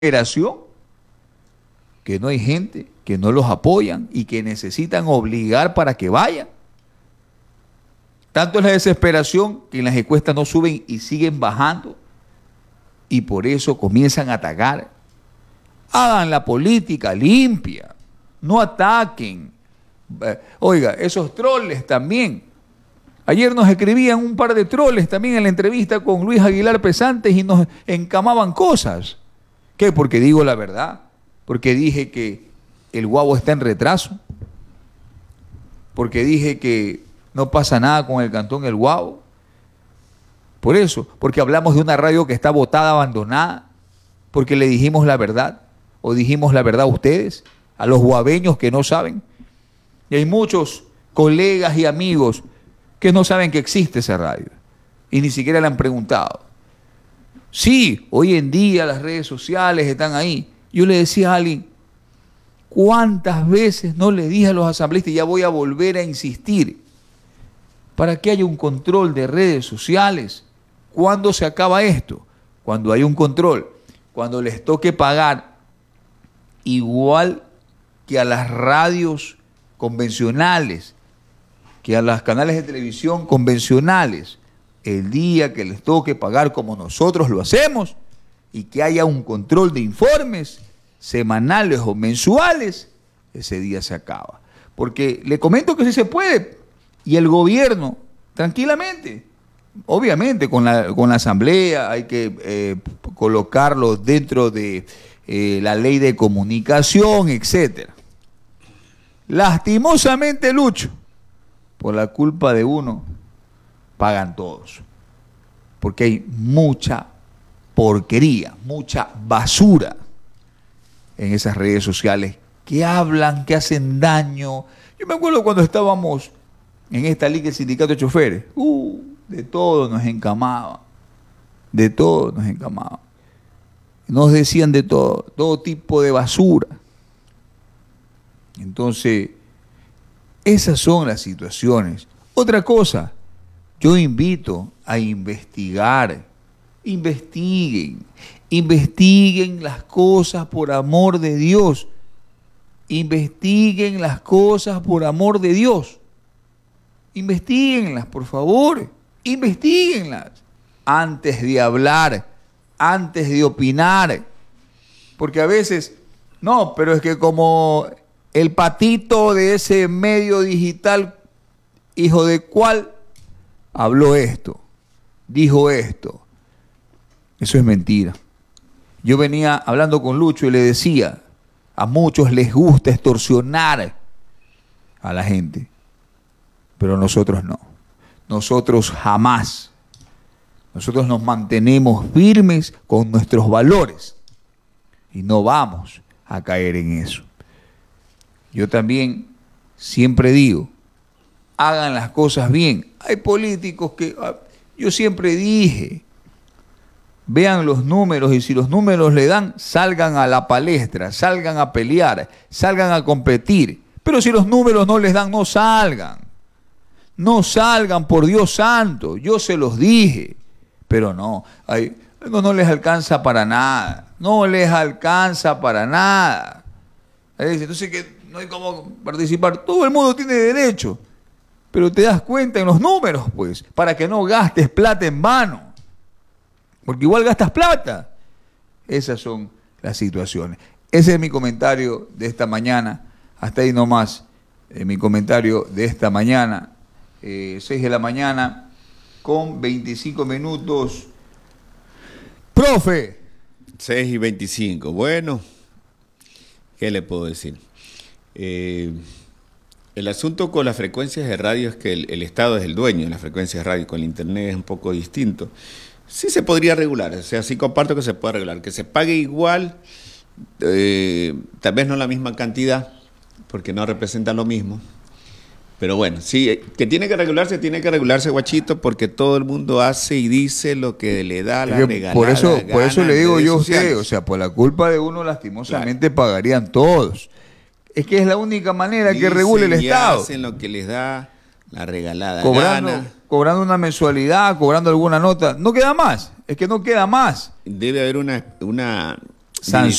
desesperación, que no hay gente, que no los apoyan y que necesitan obligar para que vayan. Tanto es la desesperación que en las encuestas no suben y siguen bajando, y por eso comienzan a atacar. Hagan la política limpia, no ataquen. Oiga, esos troles también. Ayer nos escribían un par de troles también en la entrevista con Luis Aguilar Pesantes y nos encamaban cosas. ¿Qué? Porque digo la verdad, porque dije que el Guavo está en retraso, porque dije que no pasa nada con el Cantón El Guavo. Por eso, porque hablamos de una radio que está botada, abandonada, porque le dijimos la verdad, o dijimos la verdad a ustedes, a los guaveños que no saben. Y hay muchos colegas y amigos que no saben que existe esa radio y ni siquiera le han preguntado. Sí, hoy en día las redes sociales están ahí. Yo le decía a alguien, ¿cuántas veces no le dije a los asambleístas, y ya voy a volver a insistir, para que haya un control de redes sociales? ¿Cuándo se acaba esto? Cuando hay un control, cuando les toque pagar igual que a las radios convencionales, que a los canales de televisión convencionales, el día que les toque pagar como nosotros lo hacemos, y que haya un control de informes semanales o mensuales, ese día se acaba. Porque le comento que sí se puede, y el gobierno, tranquilamente, obviamente con la asamblea hay que colocarlo dentro de la ley de comunicación, etcétera. Lastimosamente, Lucho, por la culpa de uno, pagan todos. Porque hay mucha porquería, mucha basura en esas redes sociales que hablan, que hacen daño. Yo me acuerdo cuando estábamos en esta liga del sindicato de choferes, de todo nos encamaban, de todo nos encamaban. Nos decían de todo tipo de basura. Entonces, esas son las situaciones. Otra cosa, yo invito a investigar. Investiguen las cosas por amor de Dios. Investiguen las cosas por amor de Dios. Investíguenlas, por favor. Investíguenlas antes de hablar, antes de opinar. Porque a veces, no, pero es que como el patito de ese medio digital, hijo de cuál, habló esto, dijo esto. Eso es mentira. Yo venía hablando con Lucho y le decía, a muchos les gusta extorsionar a la gente, pero nosotros no. Nosotros jamás. Nosotros nos mantenemos firmes con nuestros valores y no vamos a caer en eso. Yo también siempre digo, hagan las cosas bien. Hay políticos que, yo siempre dije, vean los números y si los números le dan, salgan a la palestra, salgan a pelear, salgan a competir. Pero si los números no les dan, no salgan. No salgan, por Dios santo. Yo se los dije. Pero no, no les alcanza para nada. No les alcanza para nada. Entonces que no hay cómo participar. Todo el mundo tiene derecho. Pero te das cuenta en los números, pues, para que no gastes plata en vano. Porque igual gastas plata. Esas son las situaciones. Ese es mi comentario de esta mañana. Hasta ahí nomás. Mi comentario de esta mañana. 6 de la mañana con 25 minutos. ¡Profe! 6:25. Bueno, ¿qué le puedo decir? El asunto con las frecuencias de radio es que el Estado es el dueño de las frecuencias de radio. Con el Internet es un poco distinto. Sí se podría regular, o sea, sí comparto que se pueda regular, que se pague igual, tal vez no la misma cantidad, porque no representa lo mismo. Pero bueno, sí, que tiene que regularse, guachito, porque todo el mundo hace y dice lo que le da la regalada. Por eso le digo yo a usted, o sea, por la culpa de uno, lastimosamente, claro, pagarían todos. Es que es la única manera que regule el Estado. Hacen lo que les da la regalada cobrando una mensualidad, cobrando alguna nota. No queda más, es que no queda más. Debe haber una sanción